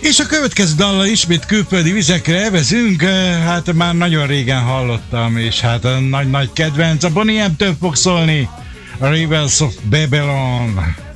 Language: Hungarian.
És a következő dallal ismét külföldi vizekre evezünk, hát már nagyon régen hallottam, és hát a nagy-nagy kedvenc, a Boney M-től fog szólni, a Rivers of Babylon.